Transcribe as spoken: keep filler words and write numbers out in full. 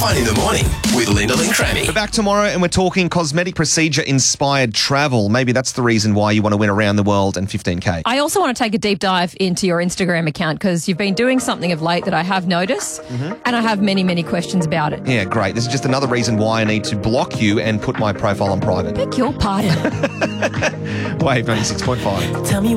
Fun in the morning with Lyndall and Crammy. We're back tomorrow and we're talking cosmetic procedure-inspired travel. Maybe that's the reason why you want to win around the world and fifteen K. I also want to take a deep dive into your Instagram account because you've been doing something of late that I have noticed Mm-hmm. and I have many, many questions about it. Yeah, great. This is just another reason why I need to block you and put my profile on private. Beg your pardon. Wave ninety-six point five. Tell me